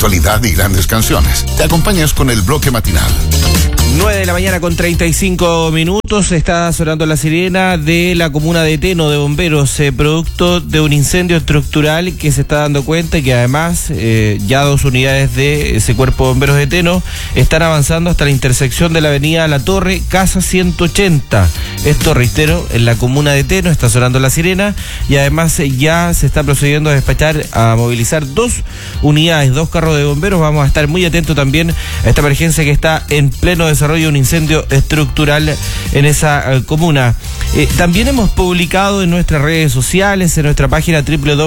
actualidad y grandes canciones. Te acompañas con el bloque matinal. 9 de la mañana con 35 minutos, está sonando la sirena de la comuna de Teno de bomberos, producto de un incendio estructural que se está dando cuenta y que además ya 2 unidades de ese cuerpo de bomberos de Teno están avanzando hasta la intersección de la avenida La Torre, Casa 180. Esto, reitero, en la comuna de Teno está sonando la sirena y además ya se está procediendo a despachar, a movilizar 2 unidades, 2 carros de bomberos. Vamos a estar muy atentos también a esta emergencia que está en pleno desarrollo, un incendio estructural en esa comuna. También hemos publicado en nuestras redes sociales, en nuestra página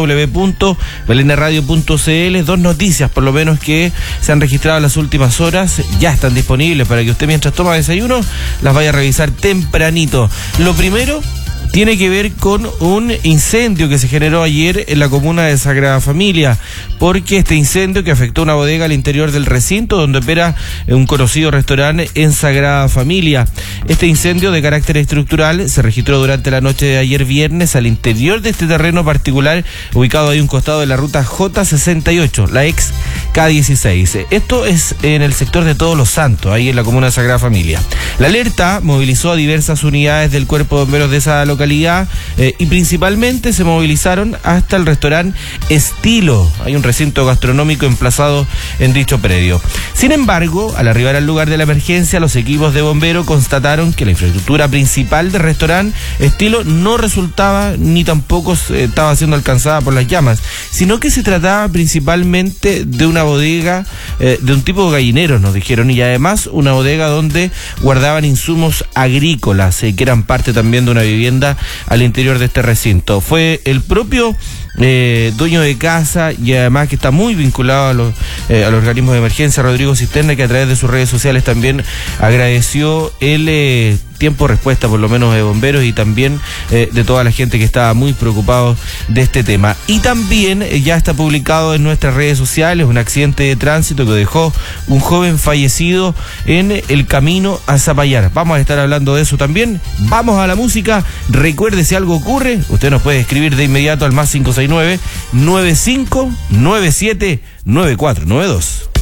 www.beleneradio.cl, 2 noticias por lo menos que se han registrado en las últimas horas. Ya están disponibles para que usted, mientras toma desayuno, las vaya a revisar tempranito. Lo primero tiene que ver con un incendio que se generó ayer en la comuna de Sagrada Familia, porque este incendio que afectó una bodega al interior del recinto donde opera un conocido restaurante en Sagrada Familia. Este incendio de carácter estructural se registró durante la noche de ayer viernes al interior de este terreno particular, ubicado ahí a un costado de la ruta J68, la ex K16. Esto es en el sector de Todos los Santos, ahí en la comuna de Sagrada Familia. La alerta movilizó a diversas unidades del cuerpo de bomberos de esa localidad y principalmente se movilizaron hasta el restaurante Estilo. Hay un recinto gastronómico emplazado en dicho predio. Sin embargo, al arribar al lugar de la emergencia, los equipos de bomberos constataron que la infraestructura principal del restaurante Estilo no resultaba ni tampoco estaba siendo alcanzada por las llamas, sino que se trataba principalmente de una bodega de un tipo de gallinero, nos dijeron, y además una bodega donde guardaban insumos agrícolas que eran parte también de una vivienda al interior de este recinto. Fue el propio dueño de casa y además que está muy vinculado a los organismos de emergencia, Rodrigo Cisterna, que a través de sus redes sociales también agradeció el tiempo de respuesta, por lo menos de bomberos y también de toda la gente que estaba muy preocupado de este tema. Y también ya está publicado en nuestras redes sociales un accidente de tránsito que dejó un joven fallecido en el camino a Zapallar. Vamos a estar hablando de eso también. Vamos a la música. Recuerde, si algo ocurre, usted nos puede escribir de inmediato al +569-9597-9492.